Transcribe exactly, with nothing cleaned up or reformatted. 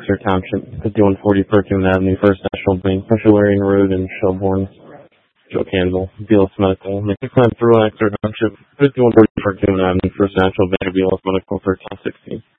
Exeter Township, fifty-one forty Perkins Avenue, First National Bank, Pressure Larian Road in Shelbourne, Joe Campbell, B L S Medical, six nine three one Exeter Township, fifty-one forty Perkins Avenue, First National Bank, B L S Medical for top sixteen.